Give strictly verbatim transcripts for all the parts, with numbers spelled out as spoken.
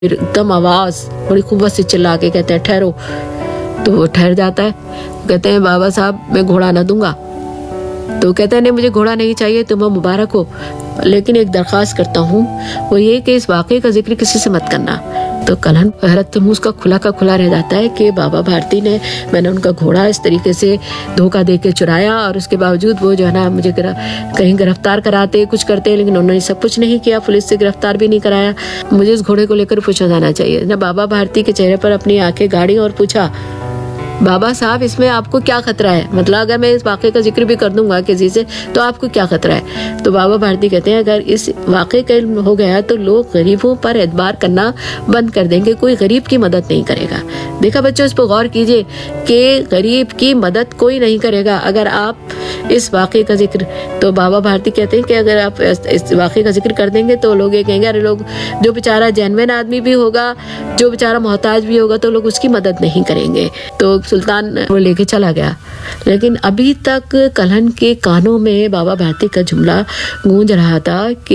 फिर एकदम आवाज बड़ी कुव्वत से चिल्ला के कहते हैं ठहरो। तो वो ठहर जाता है। कहते हैं बाबा साहब मैं घोड़ा ना दूंगा। तो कहते हैं नहीं मुझे घोड़ा नहीं चाहिए, तुम्हें मुबारक हो, लेकिन एक दरख्वास्त करता हूँ, वो ये कि इस वाक़े का जिक्र किसी से मत करना। तो कलहन हैरत मुँह उसका खुला का खुला रह जाता है कि बाबा भारती ने मैंने उनका घोड़ा इस तरीके से धोखा दे के चुराया और उसके बावजूद वो जो है ना मुझे कहीं गिरफ्तार कराते कुछ करते, लेकिन उन्होंने सब कुछ नहीं किया, पुलिस से गिरफ्तार भी नहीं कराया। मुझे इस घोड़े को लेकर पूछा जाना चाहिए ना। बाबा भारती के चेहरे पर अपनी आंखें गाड़ी और पूछा बाबा साहब इसमें आपको क्या खतरा है, मतलब अगर मैं इस वाक़े का जिक्र भी कर दूंगा किसी से तो आपको क्या खतरा है। तो बाबा भारती कहते हैं अगर इस वाक़े का इल्म हो गया तो लोग गरीबों पर एतबार करना बंद कर देंगे, कोई गरीब की मदद नहीं करेगा। देखा बच्चों, इस पर गौर कीजिए कि गरीब की मदद कोई नहीं करेगा अगर आप इस वाक़े का जिक्र। तो बाबा भारती कहते हैं कि अगर आप इस वाक़े का जिक्र कर देंगे तो लोग ये कहेंगे अरे लोग जो बेचारा जेन्युइन आदमी भी होगा, जो बेचारा मोहताज भी होगा, तो लोग उसकी मदद नहीं करेंगे। तो सुल्तान वो लेके चला गया। लेकिन अभी तक कलहन के कानों में बाबा भारती का जुमला गूंज रहा था कि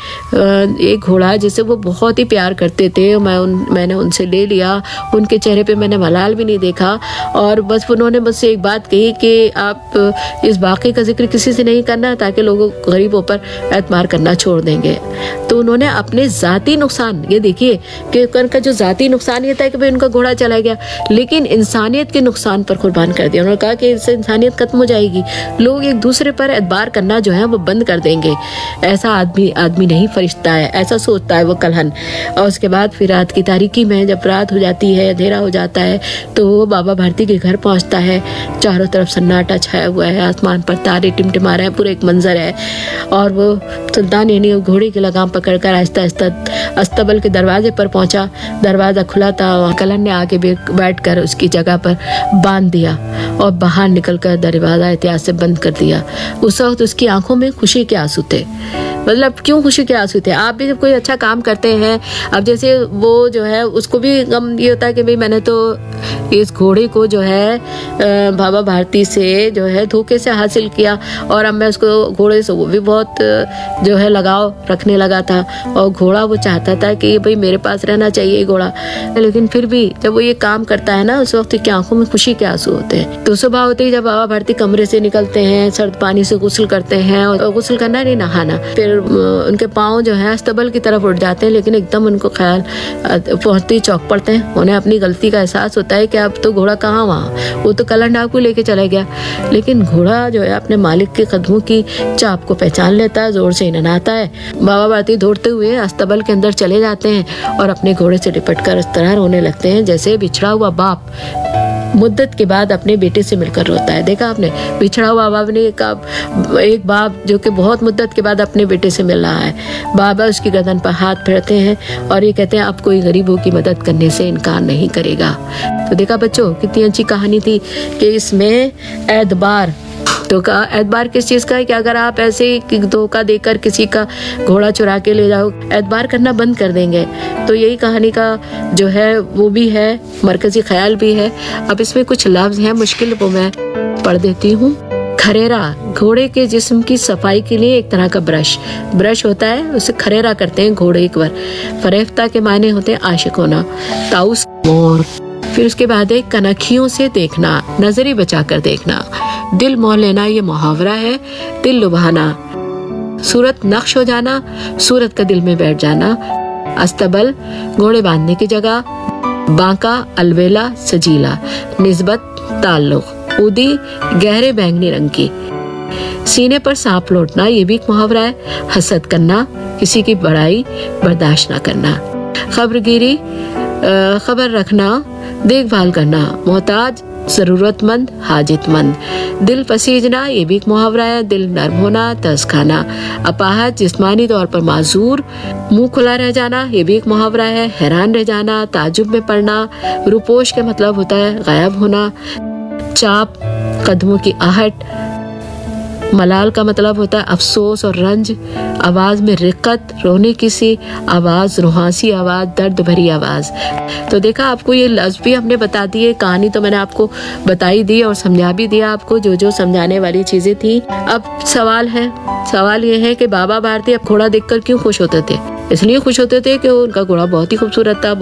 एक घोड़ा जिसे वो बहुत ही प्यार करते थे, मैं उन मैंने उनसे ले लिया, उनके चेहरे पे मैंने मलाल भी नहीं देखा, और बस उन्होंने मुझसे एक बात कही कि आप इस वाक़े का जिक्र किसी से नहीं करना ताकि लोगों गरीबों पर एतबार करना छोड़ देंगे। तो उन्होंने अपने ज़ाती नुकसान, ये देखिए कि उनका जो ज़ाती नुकसान ये था कि भाई उनका घोड़ा चला गया, लेकिन इंसानियत के नुकसान पर कुर्बान कर दिया। उन्होंने कहा कि इससे इंसानियत खत्म हो जाएगी, लोग एक दूसरे पर एतबार करना जो है वो बंद कर देंगे। ऐसा आदमी आदमी नहीं फरिश्ता है, ऐसा सोचता है वो कलहन। और उसके बाद फिर रात की तारीकी में जब रात हो जाती है, अंधेरा हो जाता है, तो वो बाबा भारती के घर पहुंचता है। चारों तरफ सन्नाटा छाया हुआ है, आसमान पर तारे टिमटिमा रहे हैं, पूरा एक मंजर है। और वो सुल्तान यानी घोड़े की लगाम पकड़कर आहिस्ता आहिस्ता अस्तबल के दरवाजे पर पहुंचा। दरवाजा खुला था, कलहन ने आके बैठकर उसकी जगह पर बांध दिया और बाहर निकलकर दरवाजा एहतियात से बंद कर दिया। उस वक्त उसकी आंखों में खुशी के आंसू थे। मतलब क्यों खुशी के आंसू थे? आप भी जब कोई अच्छा काम करते हैं, अब जैसे वो जो है उसको भी गम ये होता है कि भाई मैंने तो इस घोड़े को जो है बाबा भारती से जो है धोखे से हासिल किया, और अब मैं उसको घोड़े से वो भी बहुत जो है लगाव रखने लगा था, और घोड़ा वो चाहता था कि भाई मेरे पास रहना चाहिए घोड़ा। लेकिन फिर भी जब वो ये काम करता है ना, उस वक्त की आंखों में खुशी के आंसू होते हैं। तो सुबह होते ही जब बाबा भारती कमरे से निकलते हैं, सर्द पानी से गुस्ल करते हैं, और गुस्ल करना नहीं नहाना, फिर उनके पाँव जो है अस्तबल की तरफ उठ जाते हैं। लेकिन एकदम उनको ख्याल पहुंचते ही चौंक पड़ते हैं, उन्हें अपनी गलती का एहसास होता है कि अब तो घोड़ा कहाँ वहाँ, वो तो कलहन डाकू लेके चला गया। लेकिन घोड़ा जो है अपने मालिक के कदमों की चाप को पहचान लेता है, जोर से ननाता है। बाबा भारती दौड़ते हुए अस्तबल के अंदर चले जाते हैं और अपने घोड़े से लिपट कर इस तरह रोने लगते हैं जैसे बिछड़ा हुआ बाप मुद्दत के बाद अपने बेटे से मिलकर रोता है। देखा आपने, बिछड़ा हुआ बाप ने एक बाप जो कि बहुत मुद्दत के बाद अपने बेटे से मिल रहा है। बाबा उसकी गर्दन पर हाथ फेरते हैं और ये कहते हैं अब कोई गरीबों की मदद करने से इनकार नहीं करेगा। तो देखा बच्चों, कितनी अच्छी कहानी थी कि इसमें एतबार, तो का एतबार किस चीज़ का है कि अगर आप ऐसे ही धोखा देकर किसी का घोड़ा चुरा के ले जाओ, एतबार करना बंद कर देंगे। तो यही कहानी का जो है वो भी है, मरकजी ख्याल भी है। अब इसमें कुछ लफ्ज हैं मुश्किल, वो मैं पढ़ देती हूँ। खरेरा, घोड़े के जिस्म की सफाई के लिए एक तरह का ब्रश ब्रश होता है, उसे खरेरा करते हैं घोड़े एक बार। फरेफ्ता के मायने होते हैं आशिक होना। ताउस, मोर। फिर उसके बाद है कनखियों से देखना, नजरी बचाकर देखना। दिल मोह लेना, ये मुहावरा है, दिल लुभाना। सूरत नक्श हो जाना, सूरत का दिल में बैठ जाना। अस्तबल, घोड़े बांधने की जगह। बांका, अलवेला, सजीला। निस्बत, ताल्लुक। उदी, गहरे बैंगनी रंग की। सीने पर सांप लौटना, ये भी एक मुहावरा है। हसद करना, किसी की बड़ाई बर्दाश्त न करना। खबरगिरी, खबर रखना, देखभाल करना। मोहताज, जरूरतमंद, हाजितमंद। दिल पसीजना, ये भी एक मुहावरा है। दिल नर्म होना, तरस खाना। अपाहज, जिस्मानी तौर पर माजूर। मुंह खुला रह जाना, ये भी एक मुहावरा है। हैरान रह जाना, ताजुब में पड़ना। रुपोश का मतलब होता है गायब होना। चाप, कदमों की आहट। मलाल का मतलब होता है अफसोस और रंज, आवाज में रिक्कत, रोने की सी आवाज, रुहासी आवाज, दर्द भरी आवाज। तो देखा, आपको ये लफ्ज भी हमने बता दिए, कहानी तो मैंने आपको बताई दी और समझा भी दिया आपको जो जो समझाने वाली चीजें थी। अब सवाल है, सवाल ये है कि बाबा भारती अब घोड़ा देखकर क्यों खुश होते थे? इसलिए खुश होते थे कि उनका घोड़ा बहुत ही खूबसूरत था,